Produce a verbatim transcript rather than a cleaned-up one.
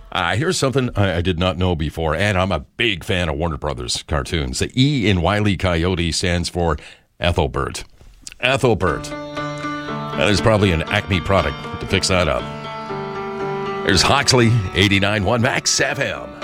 Uh, here's something I, I did not know before, and I'm a big fan of Warner Brothers cartoons. The E in Wile E. Coyote stands for Ethelbert. Ethelbert. That is probably an Acme product to fix that up. There's Hawksley, eighty-nine point one Max F M.